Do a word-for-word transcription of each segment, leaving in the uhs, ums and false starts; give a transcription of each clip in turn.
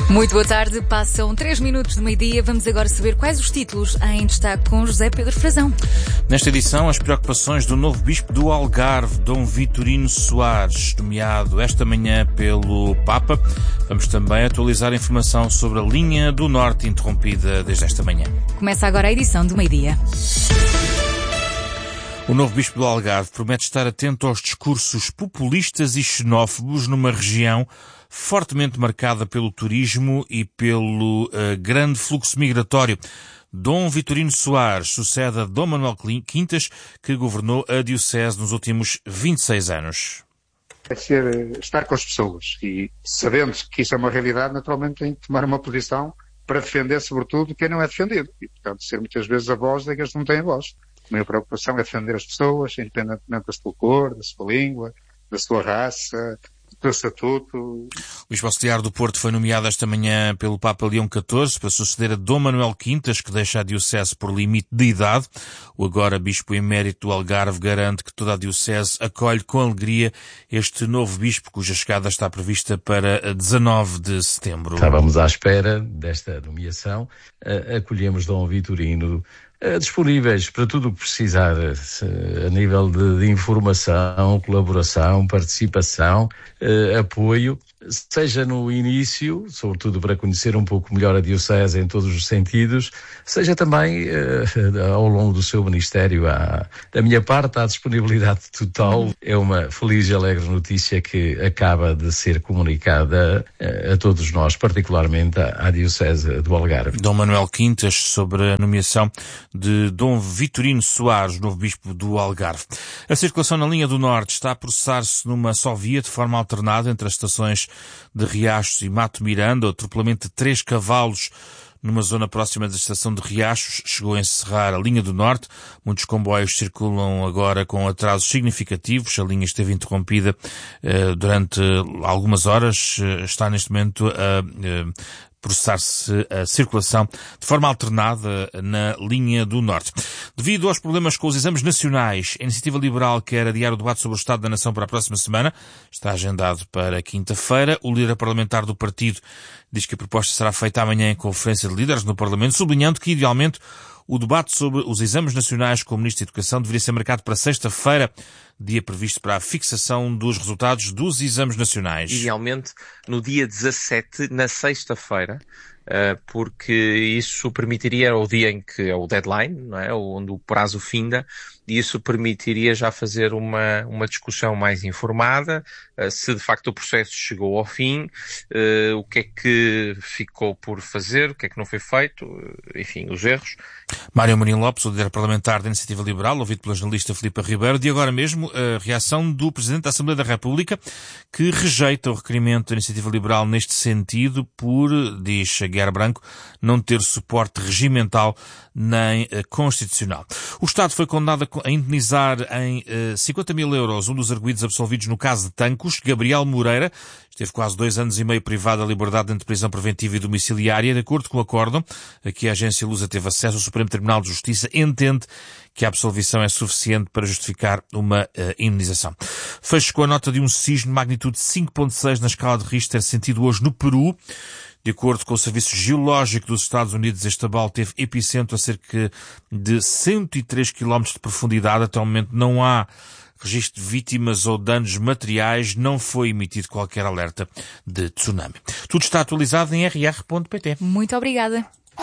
Muito boa tarde, passam três minutos de meio-dia. Vamos agora saber quais os títulos em destaque com José Pedro Frazão. Nesta edição, as preocupações do novo bispo do Algarve, Dom Vitorino Soares, nomeado esta manhã pelo Papa. Vamos também atualizar a informação sobre a linha do Norte, interrompida desde esta manhã. Começa agora a edição do meio-dia. O novo bispo do Algarve promete estar atento aos discursos populistas e xenófobos numa região fortemente marcada pelo turismo e pelo uh, grande fluxo migratório. Dom Vitorino Soares sucede a Dom Manuel Quintas, que governou a diocese nos últimos vinte e seis anos. É ser, estar com as pessoas e, sabendo que isso é uma realidade, naturalmente tem que tomar uma posição para defender, sobretudo, quem não é defendido. E, portanto, ser muitas vezes a voz daqueles que não têm voz. A minha preocupação é defender as pessoas, independentemente da sua cor, da sua língua, da sua raça, do seu estatuto. O Bispo Auxiliar do Porto foi nomeado esta manhã pelo Papa Leão catorze para suceder a Dom Manuel Quintas, que deixa a diocese por limite de idade. O agora Bispo Emérito do Algarve garante que toda a diocese acolhe com alegria este novo Bispo, cuja chegada está prevista para dezanove de setembro. Estávamos à espera desta nomeação. Acolhemos Dom Vitorino disponíveis para tudo o que precisar a nível de, de informação, colaboração, participação, eh, apoio, seja no início, sobretudo para conhecer um pouco melhor a diocese em todos os sentidos, seja também eh, ao longo do seu ministério. À, da minha parte, à disponibilidade total. É uma feliz e alegre notícia que acaba de ser comunicada eh, a todos nós, particularmente à, à diocese do Algarve. Dom Manuel Quintas, sobre a nomeação de Dom Vitorino Soares, novo bispo do Algarve. A circulação na linha do Norte está a processar-se numa só via, de forma alternada, entre as estações de Riachos e Mato Miranda. O atropelamento de três cavalos numa zona próxima da estação de Riachos chegou a encerrar a linha do Norte. Muitos comboios circulam agora com atrasos significativos. A linha esteve interrompida uh, durante algumas horas. Uh, está neste momento a uh, processar-se a circulação de forma alternada na linha do Norte. Devido aos problemas com os exames nacionais, a Iniciativa Liberal quer adiar o debate sobre o Estado da Nação para a próxima semana. Está agendado para quinta-feira. O líder parlamentar do partido diz que a proposta será feita amanhã em conferência de líderes no Parlamento, sublinhando que, idealmente, o debate sobre os exames nacionais com o Ministro da Educação deveria ser marcado para sexta-feira, dia previsto para a fixação dos resultados dos exames nacionais. Idealmente no dia dezassete, na sexta-feira, porque isso permitiria, o dia em que é o deadline, não é? Onde o prazo finda, e isso permitiria já fazer uma, uma discussão mais informada, se de facto o processo chegou ao fim, o que é que ficou por fazer, o que é que não foi feito, enfim, os erros. Mário Mourinho Lopes, o líder parlamentar da Iniciativa Liberal, ouvido pela jornalista Filipa Ribeiro, de agora mesmo a reação do Presidente da Assembleia da República, que rejeita o requerimento da Iniciativa Liberal neste sentido por, diz Guerra Branco, não ter suporte regimental nem uh, constitucional. O Estado foi condenado a indenizar em uh, cinquenta mil euros um dos arguidos absolvidos no caso de Tancos. Gabriel Moreira esteve quase dois anos e meio privado da liberdade entre prisão preventiva e domiciliária. De acordo com o acórdão a que a agência Lusa teve acesso, o Supremo Tribunal de Justiça entende que a absolvição é suficiente para justificar uma uh, indenização. Fecho com a nota de um sismo de magnitude cinco ponto seis na escala de Richter, sentido hoje no Peru. De acordo com o Serviço Geológico dos Estados Unidos, este abalo teve epicentro a cerca de cento e três quilómetros de profundidade. Até o momento não há registro de vítimas ou danos materiais. Não foi emitido qualquer alerta de tsunami. Tudo está atualizado em r r ponto p t. Muito obrigada.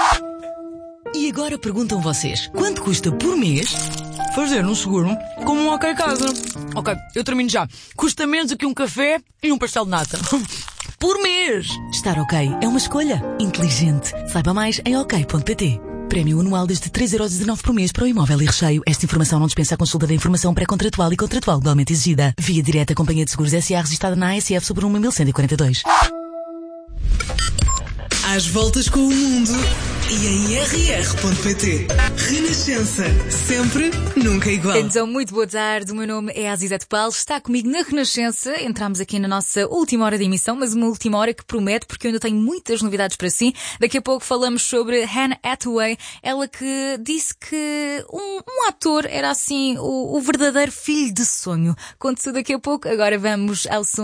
E agora perguntam vocês, quanto custa por mês fazer um seguro como um OK Casa? Ok, eu termino já. Custa menos do que um café e um pastel de nata. Por mês! Estar ok é uma escolha inteligente. Saiba mais em ok ponto p t. Prémio anual desde três euros e dezanove por mês para o imóvel e recheio. Esta informação não dispensa a consulta da informação pré-contratual e contratual igualmente exigida. Via direta Companhia de Seguros S A registrada na A S F sobre um mil cento e quarenta e dois. Às voltas com o mundo e em r r ponto p t. Renascença. Sempre, nunca igual. Então, muito boa tarde. O meu nome é Azizete Paulo. Está comigo na Renascença. Entramos aqui na nossa última hora de emissão, mas uma última hora que promete, porque eu ainda tenho muitas novidades para si. Daqui a pouco falamos sobre Anne Hathaway. Ela que disse que um, um ator era assim o, o verdadeiro filho de sonho. Conto-se daqui a pouco. Agora vamos ao som